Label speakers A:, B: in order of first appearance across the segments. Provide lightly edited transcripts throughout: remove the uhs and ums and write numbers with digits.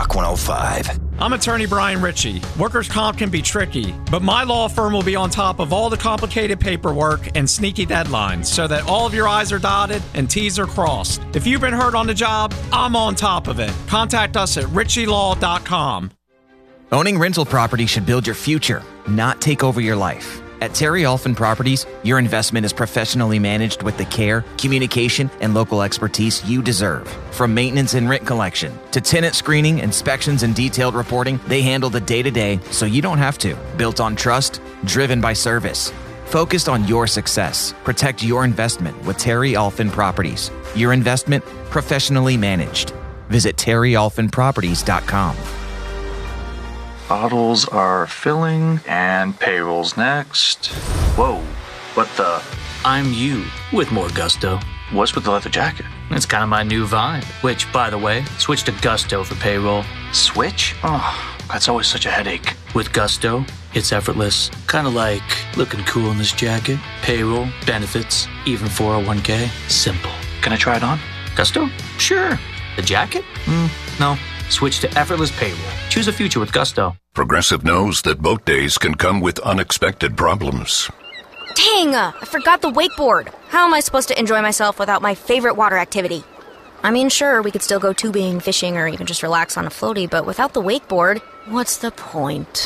A: Rock 105.
B: I'm attorney Brian Ritchie. Workers' comp can be tricky, but my law firm will be on top of all the complicated paperwork and sneaky deadlines so that all of your I's are dotted and T's are crossed. If you've been hurt on the job, I'm on top of it. Contact us at ritchielaw.com.
C: Owning rental property should build your future, not take over your life. At Terry Alphin Properties, your investment is professionally managed with the care, communication, and local expertise you deserve. From maintenance and rent collection to tenant screening, inspections, and detailed reporting, they handle the day-to-day so you don't have to. Built on trust, driven by service. Focused on your success. Protect your investment with Terry Alphin Properties. Your investment, professionally managed. Visit terryalphinproperties.com.
D: Bottles are filling, and payroll's next. Whoa, what the?
E: I'm you with more gusto.
D: What's with the leather jacket?
E: It's kind of my new vibe. Which, by the way, switch to Gusto for payroll.
D: Switch? Oh, that's always such a headache.
E: With Gusto, it's effortless. Kind of like looking cool in this jacket. Payroll, benefits, even 401k. Simple.
D: Can I try it on?
E: Gusto? Sure. The jacket? No. Switch to effortless payroll. Choose a future with Gusto.
F: Progressive knows that boat days can come with unexpected problems.
G: Dang, I forgot the wakeboard. How am I supposed to enjoy myself without my favorite water activity? I mean, sure, we could still go tubing, fishing, or even just relax on a floaty, but without the wakeboard, what's the point?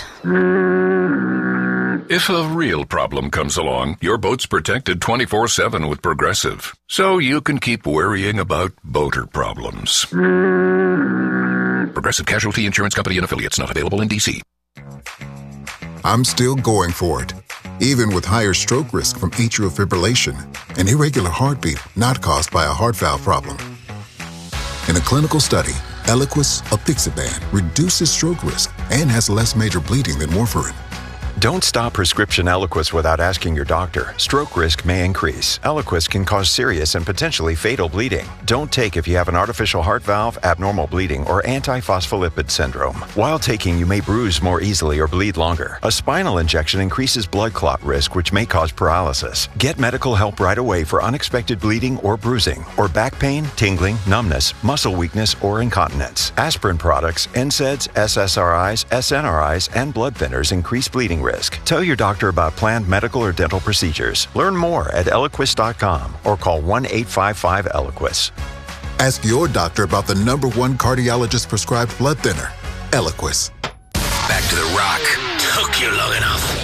F: If a real problem comes along, your boat's protected 24/7 with Progressive, so you can keep worrying about boater problems. Progressive Casualty Insurance Company and Affiliates, not available in D.C.
H: I'm still going for it, even with higher stroke risk from atrial fibrillation, an irregular heartbeat not caused by a heart valve problem. In a clinical study, Eliquis, apixaban, reduces stroke risk and has less major bleeding than warfarin.
I: Don't stop prescription Eliquis without asking your doctor. Stroke risk may increase. Eliquis can cause serious and potentially fatal bleeding. Don't take if you have an artificial heart valve, abnormal bleeding, or antiphospholipid syndrome. While taking, you may bruise more easily or bleed longer. A spinal injection increases blood clot risk, which may cause paralysis. Get medical help right away for unexpected bleeding or bruising, or back pain, tingling, numbness, muscle weakness, or incontinence. Aspirin products, NSAIDs, SSRIs, SNRIs, and blood thinners increase bleeding risk. Tell your doctor about planned medical or dental procedures. Learn more at Eliquis.com or call 1-855-ELIQUIS.
H: Ask your doctor about the #1 cardiologist prescribed blood thinner, Eliquis.
A: Back to the Rock. Took you long enough.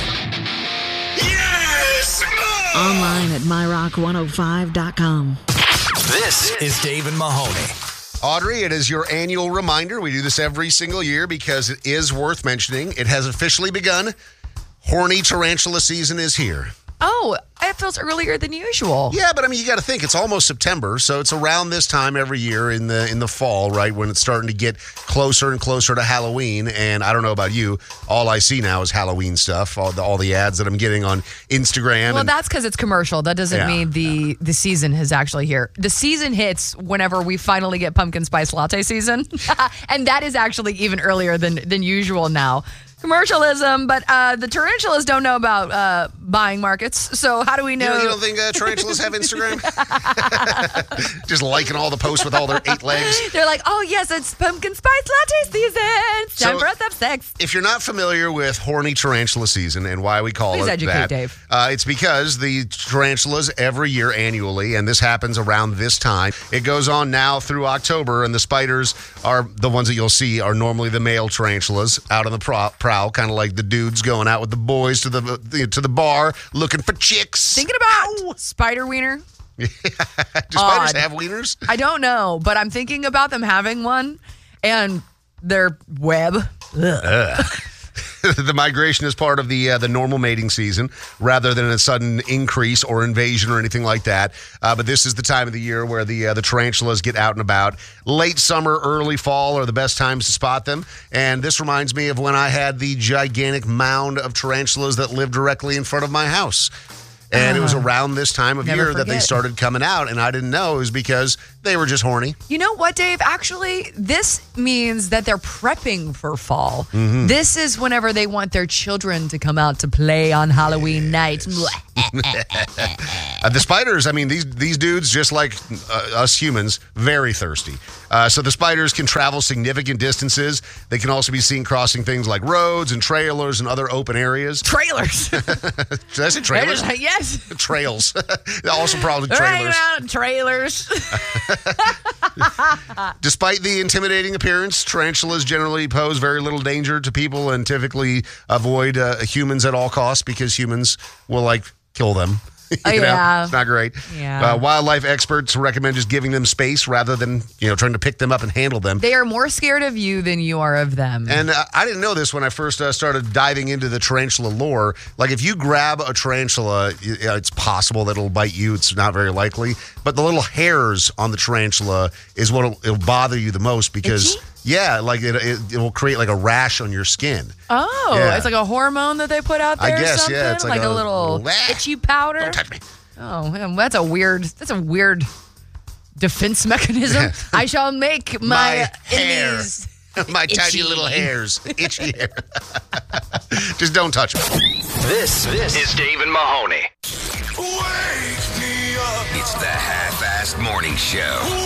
A: Yes!
J: Online at myrock105.com.
A: This is Dave and Mahoney.
K: Audrey, it is your annual reminder. We do this every single year because it is worth mentioning. It has officially begun. Horny tarantula season is here.
L: Oh, it feels earlier than usual.
K: Yeah, but I mean, you got to think it's almost September, so it's around this time every year in the fall, right, when it's starting to get closer and closer to Halloween. And I don't know about you, all I see now is Halloween stuff. All the ads that I'm getting on Instagram.
L: Well, that's because it's commercial. That doesn't mean the season is actually here. The season hits whenever we finally get pumpkin spice latte season, and that is actually even earlier than usual now. Commercialism, but the tarantulas don't know about buying markets. So how do we know?
K: You don't think tarantulas have Instagram? Just liking all the posts with all their 8 legs.
L: They're like, oh yes, it's pumpkin spice latte season. It's time for us to have sex.
K: If you're not familiar with horny tarantula season and why we call
L: Please
K: it
L: educate
K: that,
L: Dave.
K: It's because the tarantulas every year annually, and this happens around this time. It goes on now through October, and the spiders are the ones that you'll see are normally the male tarantulas out on the prowl, kind of like the dudes going out with the boys to the bar looking for chicks.
L: Thinking about spider wiener.
K: Do spiders have wieners?
L: I don't know, but I'm thinking about them having one and their web.
K: The migration is part of the normal mating season rather than a sudden increase or invasion or anything like that. But this is the time of the year where the tarantulas get out and about. Late summer, early fall are the best times to spot them. And this reminds me of when I had the gigantic mound of tarantulas that lived directly in front of my house. And it was around this time of year that they started coming out, and I didn't know it was because they were just horny.
L: You know what, Dave? Actually, this means that they're prepping for fall.
K: Mm-hmm.
L: This is whenever they want their children to come out to play on Halloween night.
K: The spiders, I mean, these dudes, just like us humans, very thirsty. So the spiders can travel significant distances. They can also be seen crossing things like roads and trailers and other open areas.
L: Trailers.
K: Did I say trailers?
L: Yes.
K: Trails. Also probably
L: They're hanging
K: trailers.
L: out in trailers.
K: Despite the intimidating appearance, tarantulas generally pose very little danger to people and typically avoid humans at all costs because humans will, kill them.
L: Yeah.
K: It's not great.
L: Yeah.
K: Wildlife experts recommend just giving them space rather than, trying to pick them up and handle them.
L: They are more scared of you than you are of them.
K: And I didn't know this when I first started diving into the tarantula lore. If you grab a tarantula, it's possible that it'll bite you. It's not very likely. But the little hairs on the tarantula is what it'll bother you the most because...
L: Itchy?
K: Yeah, it will create a rash on your skin.
L: Oh, yeah. It's like a hormone that they put out there
K: I guess,
L: or something?
K: yeah. It's
L: like a little itchy powder?
K: Don't touch me.
L: Oh, man, that's a weird defense mechanism. I shall make my enemies
K: my
L: itchy.
K: tiny little hairs. Itchy hair. Just don't touch me.
A: This is Dave and Mahoney.
F: Wake me up.
A: It's the Half-Assed Morning Show.